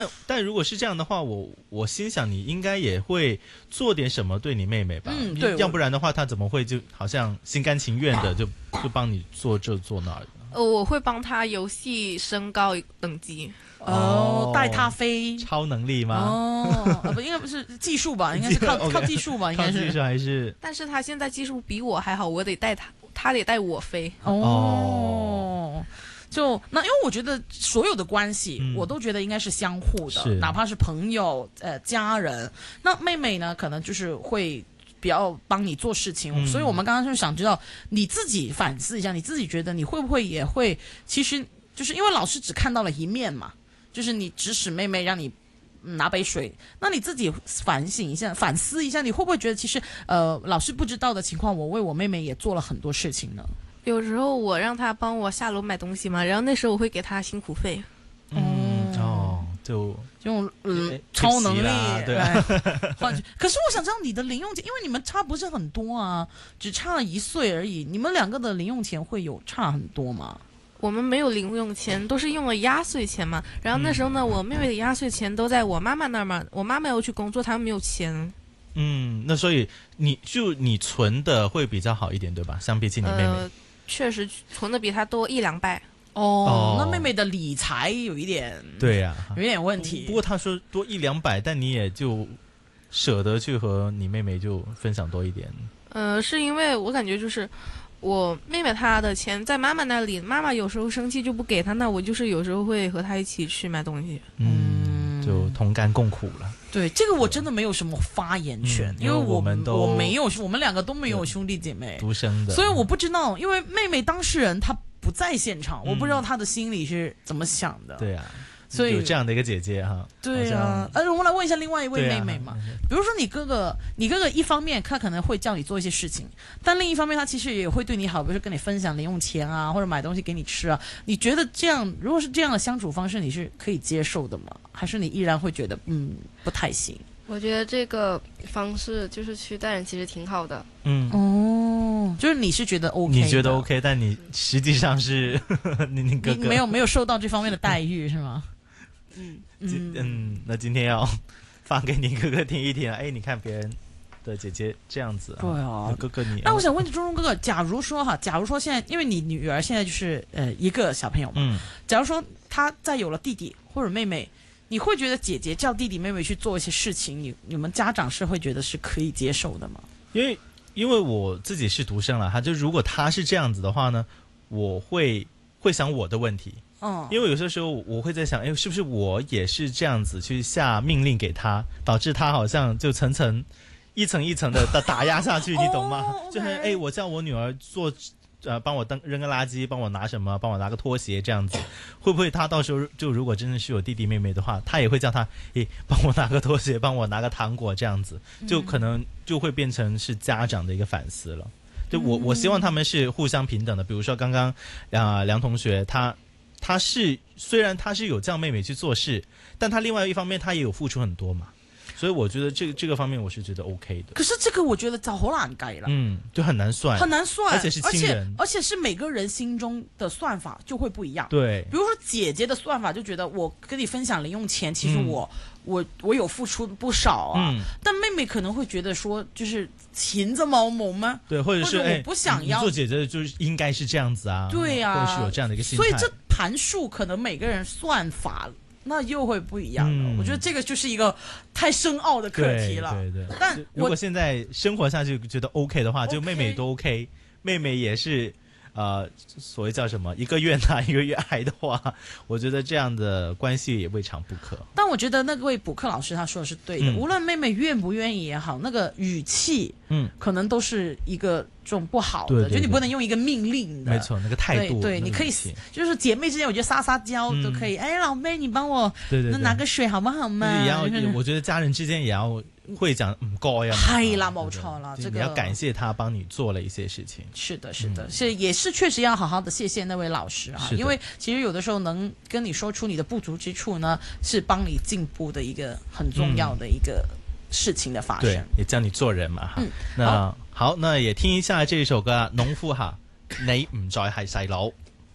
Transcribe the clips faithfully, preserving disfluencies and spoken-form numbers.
但如果是这样的话，我我心想你应该也会做点什么对你妹妹吧？ 嗯，对， 要不然的话，她怎么会就好像心甘情愿的就就帮你做这做那的？ 呃，我会帮她游戏升高等级。 哦，带她飞， 超能力吗？ 哦，呃、不，应该不是技术吧？应该是靠靠技术吧？应该是靠技术还是？ 但是她现在技术比我还好，我得带她，她得带我飞。 哦。哦就那，因为我觉得所有的关系，嗯、我都觉得应该是相互的，哪怕是朋友、呃家人。那妹妹呢，可能就是会比较帮你做事情，嗯、所以我们刚刚就想知道你自己反思一下，你自己觉得你会不会也会，其实就是因为老师只看到了一面嘛，就是你指使妹妹让你拿杯水，那你自己反省一下，反思一下，你会不会觉得其实呃老师不知道的情况，我为我妹妹也做了很多事情呢？ 有时候我让他帮我下楼买东西嘛，然后那时候我会给他辛苦费。 嗯哦，就用嗯超能力对、啊。 可是我想知道你的零用钱，因为你们差不是很多啊，只差了一岁而已，你们两个的零用钱会有差很多吗？ 我们没有零用钱，都是用了压岁钱嘛。然后那时候呢，嗯、我妹妹的压岁钱都在我妈妈那儿嘛，我妈妈要去工作，她没有钱。 嗯，那所以你就你存的会比较好一点，对吧？相比起你妹妹。呃确实存的比他多一两百哦, 哦，那妹妹的理财有一点对呀、啊， 有一点问题。 不过她说多一两百，但你也就舍得去和你妹妹就分享多一点。 呃，是因为我感觉就是我妹妹她的钱在妈妈那里，妈妈有时候生气就不给她，那我就是有时候会和她一起去买东西。 嗯，就同甘共苦了。 对，这个我真的没有什么发言权， 嗯、 因为 我, 我们都我没有，我们两个都没有兄弟姐妹， 独生的， 所以我不知道，因为妹妹当事人她不在现场，嗯、我不知道她的心里是怎么想的。 对啊， 所以有这样的一个姐姐哈。 对啊，呃，我们来问一下另外一位妹妹嘛，啊、比如说你哥哥，你哥哥一方面他可能会叫你做一些事情，但另一方面他其实也会对你好，比如说跟你分享零用钱啊，或者买东西给你吃啊。你觉得这样，如果是这样的相处方式，你是可以接受的吗？还是你依然会觉得嗯不太行？ 我觉得这个方式就是去待人其实挺好的。 嗯哦，就是你是觉得 OK， 你觉得 OK， 但你实际上是你你哥哥你没有没有受到这方面的待遇是吗？ 嗯嗯嗯，那今天要放给你哥哥听一听。哎，你看别人的姐姐这样子、啊， 对啊， 哥哥你。 那我想问钟钟哥哥，假如说哈，假如说现在，因为你女儿现在就是呃一个小朋友嘛，嗯，假如说她再有了弟弟或者妹妹。你会觉得姐姐叫弟弟妹妹去做一些事情，你你们家长是会觉得是可以接受的吗？ 因为因为我自己是独生了，他就如果他是这样子的话呢，我会会想我的问题。嗯，因为有些时候我会在想，哎，是不是我也是这样子去下命令给他，导致他好像就层层一层一层的打压下去，你懂吗？哦 okay、就是哎，我叫我女儿做。呃，帮我扔扔个垃圾，帮我拿什么，帮我拿个拖鞋，这样子，会不会他到时候就如果真的是有弟弟妹妹的话，他也会叫他，诶，帮我拿个拖鞋，帮我拿个糖果，这样子，就可能就会变成是家长的一个反思了。就我我希望他们是互相平等的。比如说刚刚啊、呃、梁同学他他是虽然他是有叫妹妹去做事，但他另外一方面他也有付出很多嘛。所以我觉得这个这个方面我是觉得 OK 的。 可是这个我觉得就好难改了， 嗯，就很难算， 很难算， 而且是亲人， 而且而且是每个人心中的算法就会不一样。 对， 比如说姐姐的算法就觉得我跟你分享零用钱，其实我、嗯、我我有付出不少啊、嗯，但妹妹可能会觉得说，就是钱这么猛吗？ 对，或者是或者我不想要、 欸、做姐姐就是应该是这样子啊， 对啊， 或者是有这样的一个心态， 所以这盘数可能每个人算法。那又会不一样的、嗯，我觉得这个就是一个太深奥的课题了。 对对对。 但如果现在生活下去觉得 OK 的话， OK, 就妹妹都 OK， 妹妹也是呃所谓叫什么一个愿打一个愿挨的话，我觉得这样的关系也未尝不可。 但我觉得那位补课老师他说的是对的，嗯、无论妹妹愿不愿意也好，那个语气，嗯，可能都是一个这种不好的， 对对对， 就你不能用一个命令的， 没错，那个态度， 对，对你可以就是姐妹之间，我觉得撒撒娇、嗯、都可以。哎，老妹，你帮我对对对拿个水好不好嘛？ 也要，我觉得家人之间也要会讲唔該啊。 係啦，冇錯啦，這個你要感謝他幫你做了一些事情。 是的，是的，嗯、是也是確實要好好的謝謝那位老師啊，因為其實有的時候能跟你說出你的不足之處呢，是幫你進步的一個很重要的一個事情的發生。 對，也教你做人嘛哈。 嗯， 那好，好，那也聽一下這首歌《農夫》哈，你唔再係細佬。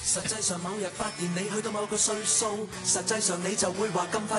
實際上某日發現你去到某個歲數，實際上你就會話咁快